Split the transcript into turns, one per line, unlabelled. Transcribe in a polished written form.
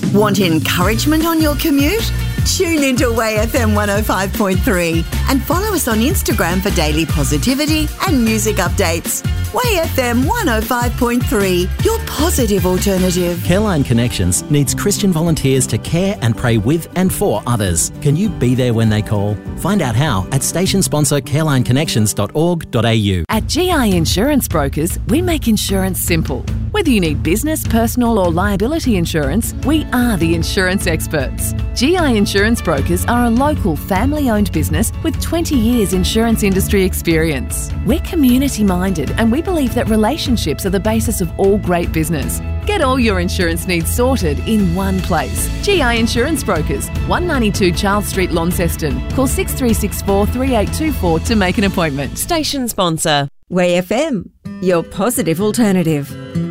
Want encouragement on your commute? Tune into Way FM 105.3 and follow us on Instagram for daily positivity and music updates. Way FM 105.3, your positive alternative.
Careline Connections needs Christian volunteers to care and pray with and for others. Can you be there when they call? Find out how at station sponsor carelineconnections.org.au.
At GI Insurance Brokers, we make insurance simple. Whether you need business, personal or liability insurance, we are the insurance experts. GI Insurance Brokers are a local family-owned business with 20 years insurance industry experience. We're community-minded and we believe that relationships are the basis of all great business. Get all your insurance needs sorted in one place. GI Insurance Brokers, 192 Charles Street, Launceston. Call 6364 3824 to make an appointment.
Station sponsor.
Way FM, your positive alternative.